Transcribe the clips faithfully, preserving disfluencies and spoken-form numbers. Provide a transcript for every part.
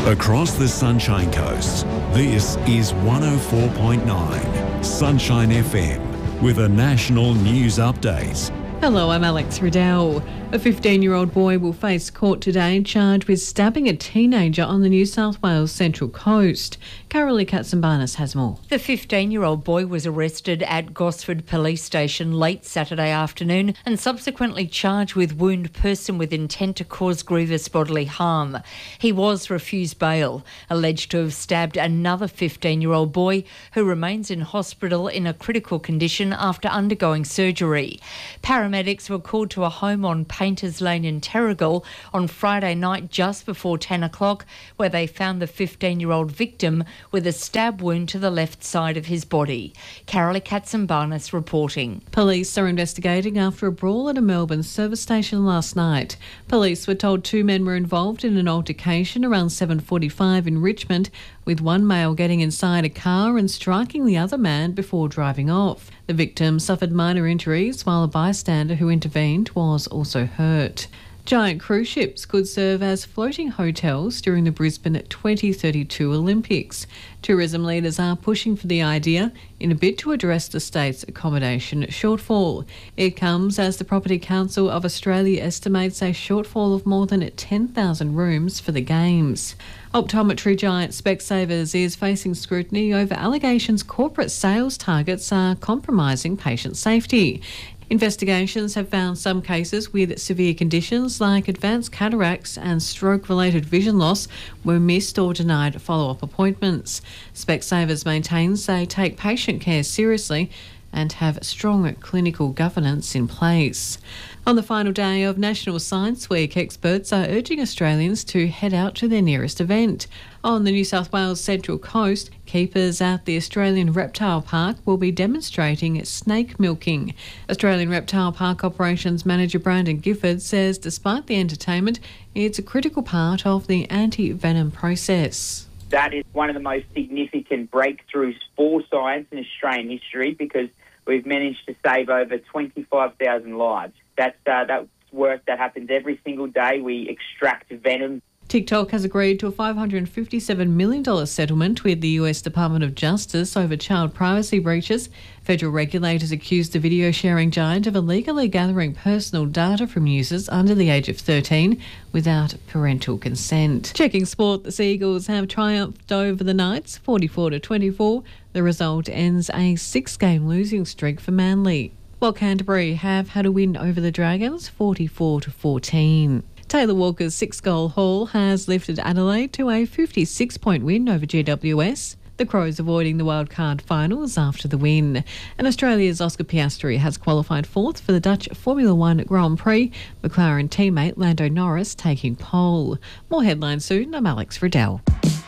Across the Sunshine Coast, this is one oh four point nine Sunshine F M with a national news update. Hello, I'm Alex Riddell. A fifteen-year-old boy will face court today charged with stabbing a teenager on the New South Wales Central Coast. Carolee Katsambanis has more. The fifteen-year-old boy was arrested at Gosford Police Station late Saturday afternoon and subsequently charged with wound person with intent to cause grievous bodily harm. He was refused bail, alleged to have stabbed another fifteen-year-old boy who remains in hospital in a critical condition after undergoing surgery. Paramedics were called to a home on Painters Lane in Terrigal on Friday night just before ten o'clock, where they found the fifteen-year-old victim with a stab wound to the left side of his body. Carolee Katsambanis reporting. Police are investigating after a brawl at a Melbourne service station last night. Police were told two men were involved in an altercation around seven forty-five in Richmond, with one male getting inside a car and striking the other man before driving off. The victim suffered minor injuries, while a bystander who intervened was also hurt. Giant cruise ships could serve as floating hotels during the Brisbane twenty thirty-two Olympics. Tourism leaders are pushing for the idea in a bid to address the state's accommodation shortfall. It comes as the Property Council of Australia estimates a shortfall of more than ten thousand rooms for the Games. Optometry giant Specsavers is facing scrutiny over allegations corporate sales targets are compromising patient safety. Investigations have found some cases with severe conditions like advanced cataracts and stroke-related vision loss were missed or denied follow-up appointments. Specsavers maintains they take patient care seriously and have strong clinical governance in place. On the final day of National Science Week, experts are urging Australians to head out to their nearest event. On the New South Wales Central Coast, keepers at the Australian Reptile Park will be demonstrating snake milking. Australian Reptile Park Operations Manager Brandon Gifford says despite the entertainment, it's a critical part of the anti-venom process. That is one of the most significant breakthroughs for science in Australian history because we've managed to save over twenty-five thousand lives. That's, uh, that's work that happens every single day. We extract venom. TikTok has agreed to a five hundred fifty-seven million dollars settlement with the U S Department of Justice over child privacy breaches. Federal regulators accused the video sharing giant of illegally gathering personal data from users under the age of thirteen without parental consent. Checking sport, the Seagulls have triumphed over the Knights forty-four to twenty-four. The result ends a six-game losing streak for Manly, while Canterbury have had a win over the Dragons forty-four to fourteen. Taylor Walker's six-goal haul has lifted Adelaide to a fifty-six point win over G W S. The Crows avoiding the wildcard finals after the win. And Australia's Oscar Piastri has qualified fourth for the Dutch Formula One Grand Prix. McLaren teammate Lando Norris taking pole. More headlines soon. I'm Alex Riddell.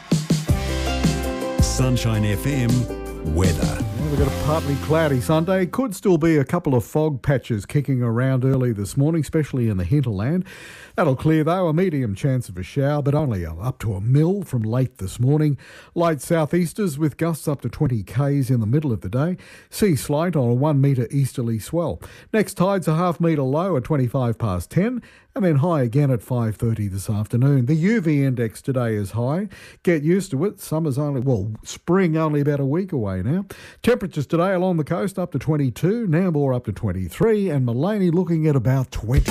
Sunshine F M weather. We've got a partly cloudy Sunday. Could still be a couple of fog patches kicking around early this morning, especially in the hinterland. That'll clear though, a medium chance of a shower, but only up to a mil from late this morning. Light southeasters with gusts up to twenty k's in the middle of the day. Sea slight on a one metre easterly swell. Next tide's a half metre low at twenty-five past ten. And then high again at five thirty this afternoon. The U V index today is high. Get used to it. Summer's only, well, spring only about a week away now. Temperatures today along the coast up to twenty-two, Nambour up to twenty-three, and Maleny looking at about twenty.